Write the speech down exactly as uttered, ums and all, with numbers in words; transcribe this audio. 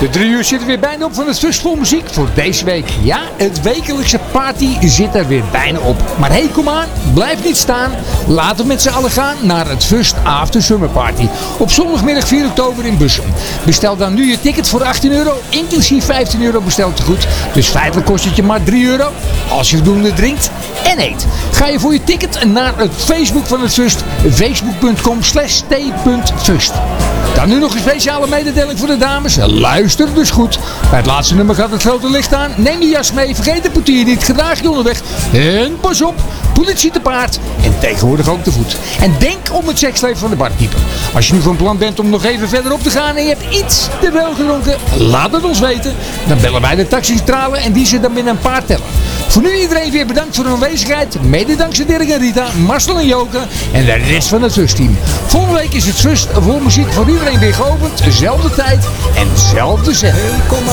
De drie uur zitten weer bijna op van het Fust vol muziek voor deze week. Ja, het wekelijkse party zit er weer bijna op. Maar hé, hey, kom aan, blijf niet staan. Laten we met z'n allen gaan naar het Fust After Summer Party. Op zondagmiddag vier oktober in Bussum. Bestel dan nu je ticket voor achttien euro, inclusief vijftien euro besteltegoed. Dus feitelijk kost het je maar drie euro, als je voldoende drinkt en eet. Ga je voor je ticket naar het Facebook van het Fust, facebook punt com slash t.fust. Dan nu nog een speciale mededeling voor de dames. Luister dus goed. Bij het laatste nummer gaat het grote licht aan. Neem je jas mee, vergeet de portier niet, gedraag je onderweg. En pas op, politie te paard en tegenwoordig ook te voet. En denk om het seksleven van de barkeeper. Als je nu van plan bent om nog even verder op te gaan en je hebt iets te veel gedronken, laat het ons weten. Dan bellen wij de taxicentrale en die ze dan binnen een paar tellen. Voor nu iedereen weer bedankt voor hun aanwezigheid. Mede dankzij Dirk en Rita, Marcel en Joke en de rest van het Fust-team. Volgende week is het Fust voor muziek voor iedereen weer geopend. Zelfde tijd en zelfde zet. Hey, kom maar